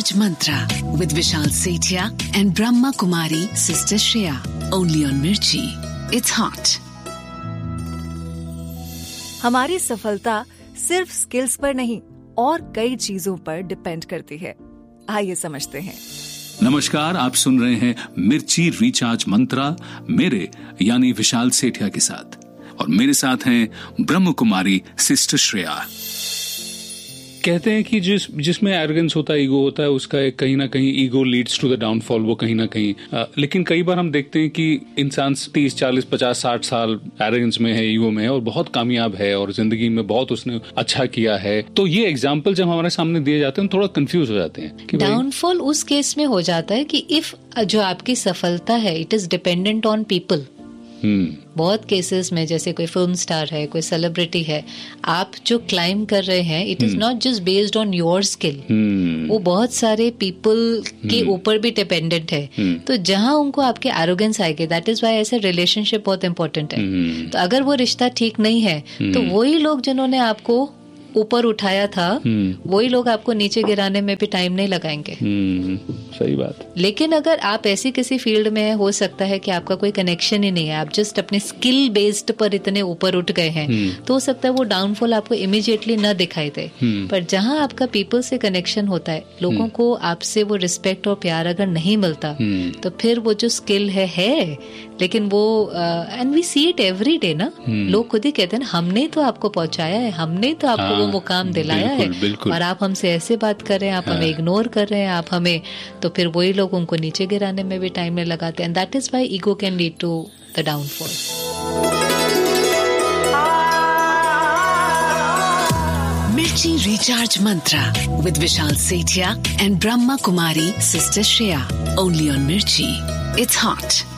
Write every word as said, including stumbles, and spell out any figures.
Recharge Mantra with Vishal Sethia and Brahma Kumari Sister Shreya. Only on Mirchi. It's hot. हमारी सफलता सिर्फ skills पर नहीं और कई चीजों पर डिपेंड करती है। आइए समझते हैं। नमस्कार, आप सुन रहे हैं मिर्ची रिचार्ज मंत्रा मेरे यानी विशाल सेठिया के साथ, और मेरे साथ हैं ब्रह्म कुमारी सिस्टर श्रेया। कहते हैं कि जिस जिसमें एरोगेंस होता है, ईगो होता है, उसका एक कहीं ना कहीं ego leads to the downfall, वो कहीं ना कहीं आ, लेकिन कई बार हम देखते हैं कि इंसान तीस चालीस पचास साठ साल एरोगेंस में है, ईगो में है, और बहुत कामयाब है और जिंदगी में बहुत उसने अच्छा किया है। तो ये एग्जाम्पल जब हमारे सामने दिए जाते हैं, थोड़ा कंफ्यूज हो जाते हैं कि डाउनफॉल उस केस में हो जाता है कि इफ जो आपकी सफलता है it is dependent on people. बहुत केसेस में, जैसे कोई फिल्म स्टार है, कोई सेलिब्रिटी है, आप जो क्लाइम कर रहे हैं it is not just based on your skill, वो बहुत सारे पीपल के ऊपर भी डिपेंडेंट है। तो जहां उनको आपके एरोगेंस आएगी, दैट इज व्हाई ऐसे रिलेशनशिप बहुत इंपॉर्टेंट है। तो अगर वो रिश्ता ठीक नहीं है तो वही लोग जिन्होंने आपको ऊपर उठाया था वही लोग आपको नीचे गिराने में भी टाइम नहीं लगाएंगे। सही बात। लेकिन अगर आप ऐसी किसी फील्ड में है, हो सकता है कि आपका कोई कनेक्शन ही नहीं है, आप जस्ट अपने स्किल बेस्ड पर इतने ऊपर उठ गए हैं, तो हो सकता है वो डाउनफॉल आपको इमीडिएटली न दिखाई दे। पर जहां आपका पीपल से कनेक्शन होता है, लोगों को आपसे वो रिस्पेक्ट और प्यार अगर नहीं मिलता, तो फिर वो जो स्किल है है लेकिन वो and we see it every day ना, लोग खुद ही कहते हैं हमने तो आपको पहुंचाया है, हमने तो आपको वो मुकाम दिलाया है, और आप हमसे ऐसे बात कर रहे हैं, आप हमें इग्नोर कर रहे हैं, आप हमें, तो फिर वही लोग उनको नीचे गिराने में भी टाइम नहीं लगाते। And that is why ego can lead to the downfall. Mirchi Recharge Mantra with Vishal Sethia and Brahma Kumari Sister Shreya. Only on Mirchi. It's hot.